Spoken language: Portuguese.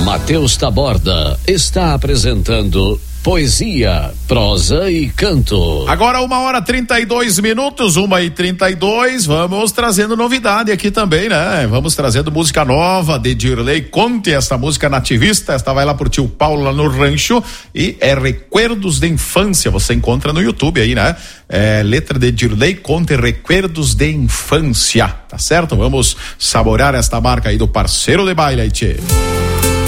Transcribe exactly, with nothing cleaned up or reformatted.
Matheus Taborda está apresentando poesia, prosa e canto. Agora uma hora trinta e dois minutos, uma e trinta e dois, vamos trazendo novidade aqui também, né? Vamos trazendo música nova de Dirley Conte, essa música nativista, esta vai lá pro tio Paulo lá no rancho e é Recuerdos de Infância, você encontra no YouTube aí, né? É, letra de Dirley Conte, Recuerdos de Infância, tá certo? Vamos saborear esta marca aí do parceiro de baile aí, tchê.